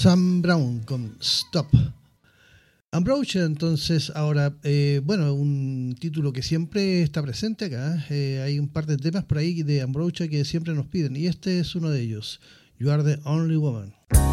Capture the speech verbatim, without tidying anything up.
Sam Brown con Stop. Ambrosia, entonces, ahora, eh, bueno, un título que siempre está presente acá. Eh, hay un par de temas por ahí de Ambrosia que siempre nos piden, y este es uno de ellos. You Are the Only Woman.